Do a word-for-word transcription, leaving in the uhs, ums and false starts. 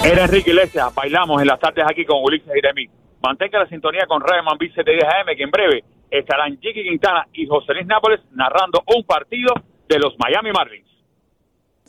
Era Enrique Iglesias, bailamos en las tardes aquí con Ulises Jeremí. Mantenga la sintonía con Radio Mambí setecientos diez A M, que en breve estarán Jiki Quintana y José Luis Nápoles narrando un partido de los Miami Marlins.